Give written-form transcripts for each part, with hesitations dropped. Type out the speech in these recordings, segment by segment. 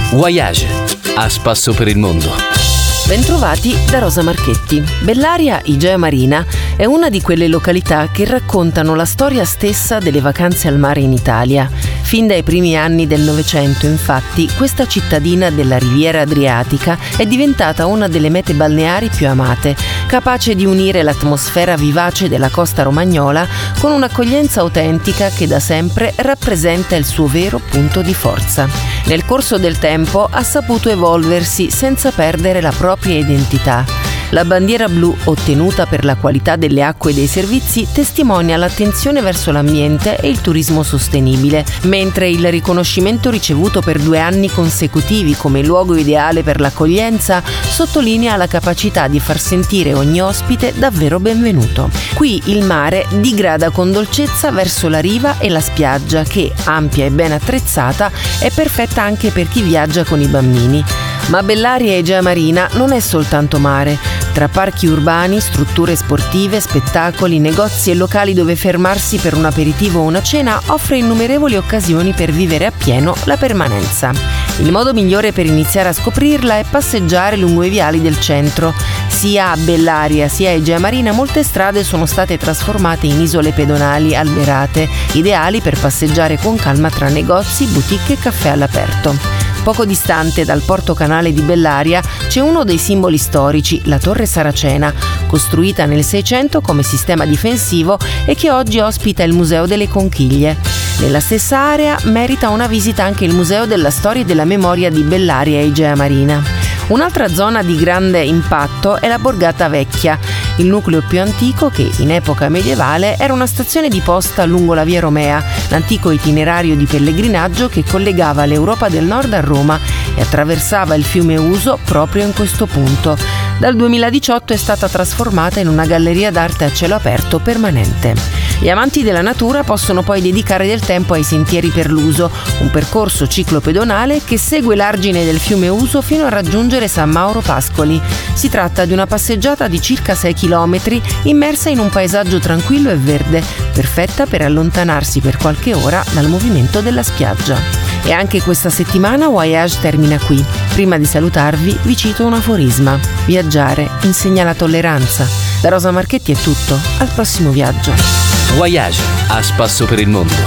Voyage, a spasso per il mondo. Bentrovati da Rosa Marchetti. Bellaria Igea Marina è una di quelle località che raccontano la storia stessa delle vacanze al mare in Italia. Fin dai primi anni del Novecento, infatti, questa cittadina della riviera adriatica è diventata una delle mete balneari più amate, capace di unire l'atmosfera vivace della costa romagnola con un'accoglienza autentica che da sempre rappresenta il suo vero punto di forza. Nel corso del tempo ha saputo evolversi senza perdere la propria identità. La bandiera blu ottenuta per la qualità delle acque e dei servizi testimonia l'attenzione verso l'ambiente e il turismo sostenibile, mentre il riconoscimento ricevuto per 2 anni consecutivi come luogo ideale per l'accoglienza sottolinea la capacità di far sentire ogni ospite davvero benvenuto. Qui il mare digrada con dolcezza verso la riva e la spiaggia che, ampia e ben attrezzata, è perfetta anche per chi viaggia con i bambini. Ma Bellaria Igea Marina non è soltanto mare. Tra parchi urbani, strutture sportive, spettacoli, negozi e locali dove fermarsi per un aperitivo o una cena offre innumerevoli occasioni per vivere appieno la permanenza. Il modo migliore per iniziare a scoprirla è passeggiare lungo i viali del centro. Sia a Bellaria sia a Igea Marina molte strade sono state trasformate in isole pedonali alberate, ideali per passeggiare con calma tra negozi, boutique e caffè all'aperto. Poco distante dal porto canale di Bellaria c'è uno dei simboli storici, la Torre Saracena, costruita nel 600 come sistema difensivo e che oggi ospita il Museo delle Conchiglie. Nella stessa area merita una visita anche il Museo della Storia e della Memoria di Bellaria Igea Marina. Un'altra zona di grande impatto è la Borgata Vecchia, il nucleo più antico che, in epoca medievale, era una stazione di posta lungo la Via Romea, l'antico itinerario di pellegrinaggio che collegava l'Europa del Nord a Roma e attraversava il fiume Uso proprio in questo punto. Dal 2018 è stata trasformata in una galleria d'arte a cielo aperto permanente. Gli amanti della natura possono poi dedicare del tempo ai sentieri per l'uso, un percorso ciclopedonale che segue l'argine del fiume Uso fino a raggiungere San Mauro Pascoli. Si tratta di una passeggiata di circa 6 km immersa in un paesaggio tranquillo e verde, perfetta per allontanarsi per qualche ora dal movimento della spiaggia. E anche questa settimana Voyage termina qui. Prima di salutarvi vi cito un aforisma: viaggiare insegna la tolleranza. Da Rosa Marchetti è tutto, al prossimo viaggio. Voyage, a spasso per il mondo.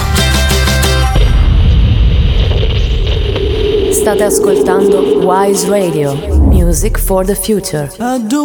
State ascoltando Wise Radio, Music for the Future.